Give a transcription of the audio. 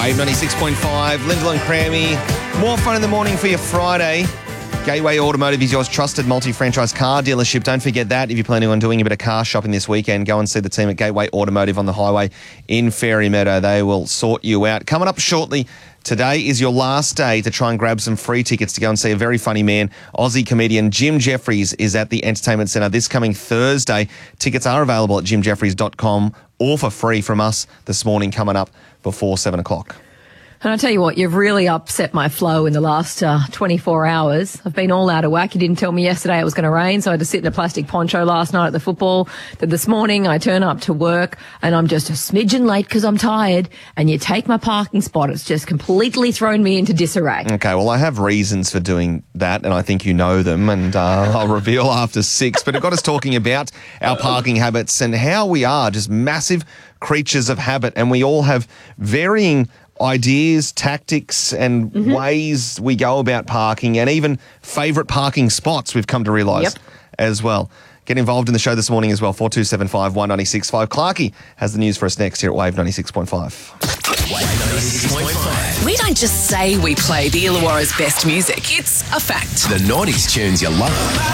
Wave 96.5, Lyndall and Crammy. More fun in the morning for your Friday. Gateway Automotive is your trusted multi-franchise car dealership. Don't forget that. If you're planning on doing a bit of car shopping this weekend, go and see the team at Gateway Automotive on the highway in Fairy Meadow. They will sort you out. Coming up shortly, today is your last day to try and grab some free tickets to go and see a very funny man. Aussie comedian Jim Jeffries is at the Entertainment Centre this coming Thursday. Tickets are available at jimjeffries.com or for free from us this morning coming up before 7 o'clock. And I tell you what, you've really upset my flow in the last 24 hours. I've been all out of whack. You didn't tell me yesterday it was going to rain, so I had to sit in a plastic poncho last night at the football. Then this morning I turn up to work and I'm just a smidgen late because I'm tired, and you take my parking spot. It's just completely thrown me into disarray. Okay, well, I have reasons for doing that, and I think you know them, and I'll reveal after 6. But it got us talking about our parking habits and how we are just massive creatures of habit, and we all have varying ideas, tactics and ways we go about parking, and even favourite parking spots we've come to realise as well. Get involved in the show this morning as well, 4275 1965. Clarkie has the news for us next here at Wave 96.5. Wave 96.5. We don't just say we play the Illawarra's best music. It's a fact. The 90s tunes you love.